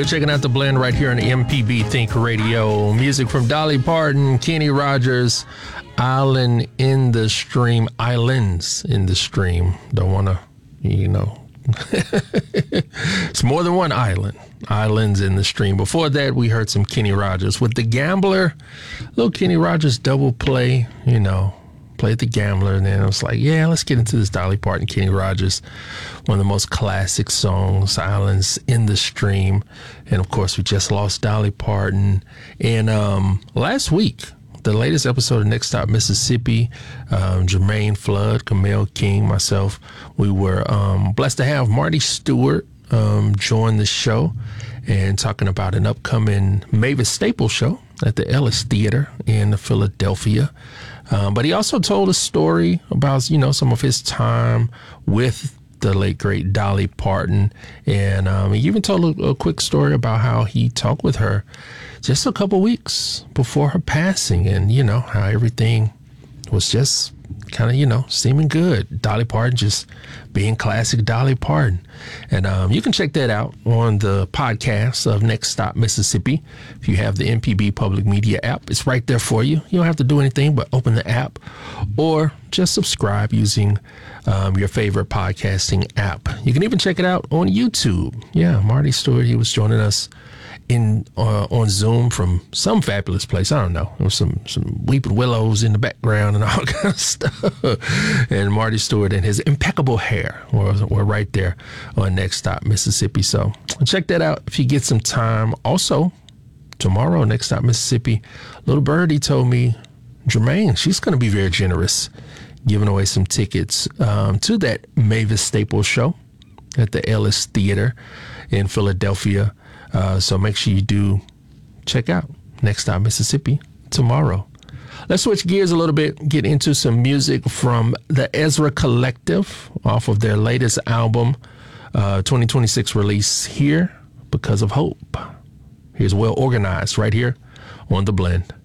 You're checking out The Blend right here on MPB Think Radio. Music from Dolly Parton, Kenny Rogers, Island in the Stream. Islands in the Stream. Don't want to, it's more than one island. Islands in the Stream. Before that, we heard some Kenny Rogers with The Gambler. Little Kenny Rogers double play, played The Gambler, and then I was like, yeah, let's get into this Dolly Parton, Kenny Rogers, one of the most classic songs, Islands in the Stream. And of course, we just lost Dolly Parton. And last week, the latest episode of Next Stop Mississippi, Jermaine Flood, Camille King, myself, we were blessed to have Marty Stewart join the show and talking about an upcoming Mavis Staples show at the Ellis Theater in Philadelphia. But he also told a story about, some of his time with the late, great Dolly Parton. And he even told a quick story about how he talked with her just a couple weeks before her passing and, how everything was just kind of, seeming good. Dolly Parton just being classic Dolly Parton. And you can check that out on the podcast of Next Stop Mississippi. If you have the MPB Public Media app, it's right there for you. You don't have to do anything but open the app or just subscribe using your favorite podcasting app. You can even check it out on YouTube. Yeah, Marty Stewart, he was joining us on Zoom from some fabulous place. I don't know. There was some weeping willows in the background and all kind of stuff. And Marty Stewart and his impeccable hair were right there on Next Stop Mississippi. So check that out if you get some time. Also, tomorrow, Next Stop Mississippi, Little Birdie told me, Jermaine, she's going to be very generous, giving away some tickets to that Mavis Staples show at the Ellis Theater in Philadelphia. So make sure you do check out Next Stop Mississippi tomorrow. Let's switch gears a little bit, get into some music from the Ezra Collective off of their latest album, 2026 release, Here Because of Hope. Here's Well Organized right here on The Blend.